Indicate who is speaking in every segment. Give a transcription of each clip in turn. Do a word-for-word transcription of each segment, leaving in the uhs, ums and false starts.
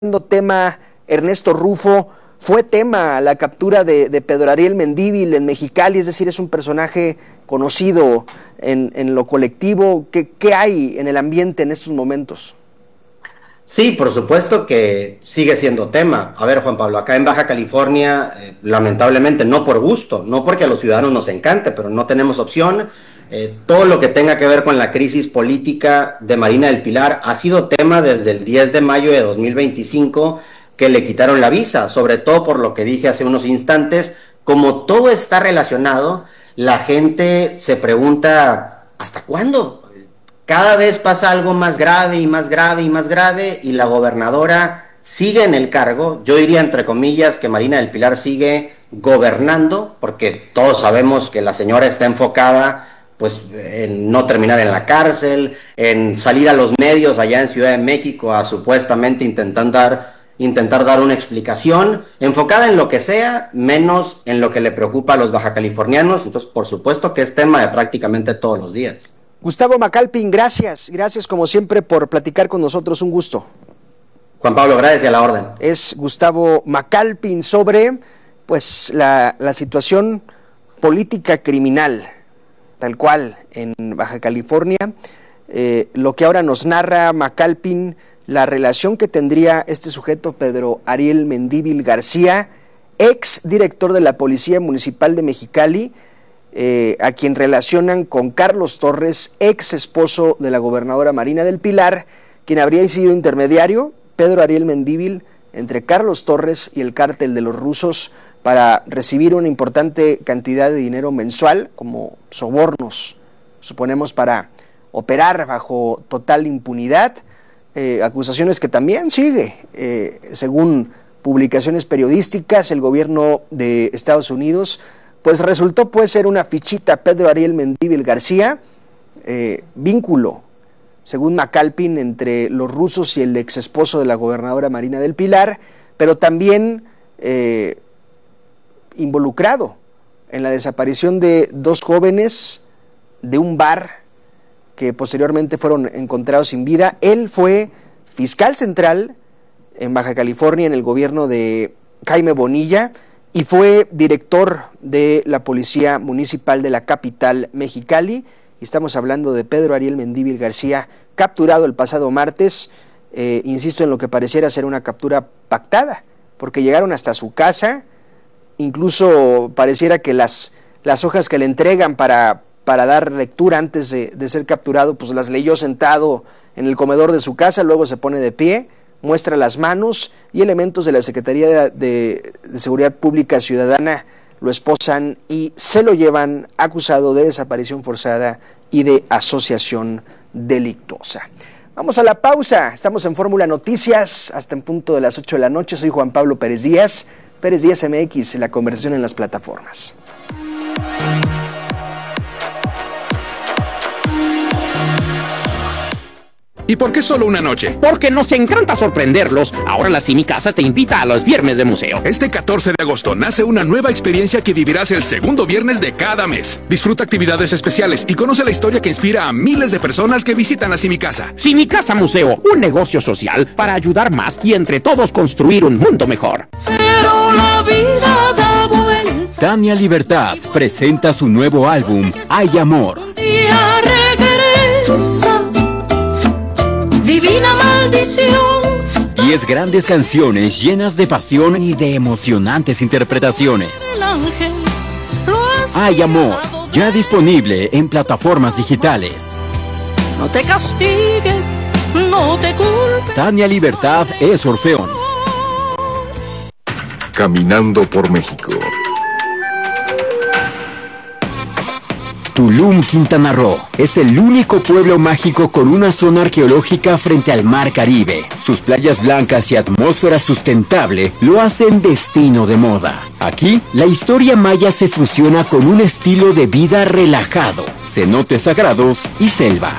Speaker 1: tema Ernesto Rufo, fue tema la captura de, de Pedro Ariel Mendívil en Mexicali, es decir, es un personaje conocido en, en lo colectivo. ¿Qué, qué hay en el ambiente en estos momentos?
Speaker 2: Sí, por supuesto que sigue siendo tema. A ver, Juan Pablo, acá en Baja California, eh, lamentablemente, no por gusto, no porque a los ciudadanos nos encante, pero no tenemos opción. Eh, todo lo que tenga que ver con la crisis política de Marina del Pilar ha sido tema desde el diez de mayo de dos mil veinticinco, que le quitaron la visa, sobre todo por lo que dije hace unos instantes. Como todo está relacionado, la gente se pregunta, ¿hasta cuándo? Cada vez pasa algo más grave y más grave y más grave, y la gobernadora sigue en el cargo. Yo diría, entre comillas, que Marina del Pilar sigue gobernando, porque todos sabemos que la señora está enfocada pues en no terminar en la cárcel, en salir a los medios allá en Ciudad de México a supuestamente intentar dar, intentar dar una explicación, enfocada en lo que sea, menos en lo que le preocupa a los bajacalifornianos. Entonces, por supuesto que es tema de prácticamente todos los días.
Speaker 1: Gustavo Macalpin, gracias, gracias como siempre por platicar con nosotros, un gusto.
Speaker 2: Juan Pablo, gracias y a la orden.
Speaker 1: Es Gustavo Macalpin sobre pues la, la situación política criminal, tal cual, en Baja California. Eh, lo que ahora nos narra Macalpin, la relación que tendría este sujeto, Pedro Ariel Mendívil García, ex director de la Policía Municipal de Mexicali, eh, a quien relacionan con Carlos Torres, ex esposo de la gobernadora Marina del Pilar, quien habría sido intermediario, Pedro Ariel Mendívil, entre Carlos Torres y el cártel de los rusos, para recibir una importante cantidad de dinero mensual como sobornos, suponemos, para operar bajo total impunidad, eh, acusaciones que también sigue, eh, según publicaciones periodísticas, el gobierno de Estados Unidos, pues resultó pues ser una fichita Pedro Ariel Mendívil García, eh, vínculo, según Macalpin, entre los rusos y el ex esposo de la gobernadora Marina del Pilar, pero también eh, involucrado en la desaparición de dos jóvenes de un bar que posteriormente fueron encontrados sin vida. Él fue fiscal central en Baja California en el gobierno de Jaime Bonilla y fue director de la Policía Municipal de la capital Mexicali. Y estamos hablando de Pedro Ariel Mendívil García, capturado el pasado martes, eh, insisto, en lo que pareciera ser una captura pactada, porque llegaron hasta su casa. Incluso pareciera que las, las hojas que le entregan para, para dar lectura antes de, de ser capturado, pues las leyó sentado en el comedor de su casa, luego se pone de pie, muestra las manos, y elementos de la Secretaría de, de, de Seguridad Pública Ciudadana lo esposan y se lo llevan acusado de desaparición forzada y de asociación delictuosa. Vamos a la pausa, estamos en Fórmula Noticias, hasta en punto de las ocho de la noche. Soy Juan Pablo Pérez Díaz, Pérez Díaz M X, la conversación en las plataformas.
Speaker 3: ¿Y por qué solo una noche?
Speaker 4: Porque nos encanta sorprenderlos. Ahora la CineCasa te invita a los viernes de museo.
Speaker 3: Este catorce de agosto nace una nueva experiencia que vivirás el segundo viernes de cada mes. Disfruta actividades especiales y conoce la historia que inspira a miles de personas que visitan la CineCasa.
Speaker 4: CineCasa Museo, un negocio social para ayudar más y entre todos construir un mundo mejor.
Speaker 5: Pero la vida da vuelta.
Speaker 6: Tania Libertad presenta su nuevo álbum, Hay Amor.
Speaker 5: Un día regresa. Divina maldición.
Speaker 6: Diez grandes canciones llenas de pasión y de emocionantes interpretaciones.
Speaker 5: El ángel
Speaker 6: Hay Amor, ya disponible en plataformas digitales.
Speaker 5: No te castigues, no te culpes.
Speaker 6: Tania Libertad es Orfeón.
Speaker 7: Caminando por México.
Speaker 6: Tulum, Quintana Roo, es el único pueblo mágico con una zona arqueológica frente al mar Caribe. Sus playas blancas y atmósfera sustentable lo hacen destino de moda. Aquí, la historia maya se fusiona con un estilo de vida relajado, cenotes sagrados y selva.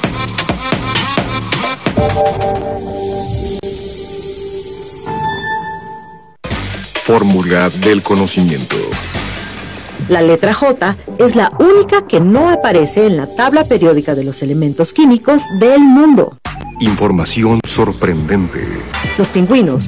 Speaker 7: Fórmula del conocimiento.
Speaker 8: La letra J es la única que no aparece en la tabla periódica de los elementos químicos del mundo.
Speaker 7: Información sorprendente.
Speaker 8: Los pingüinos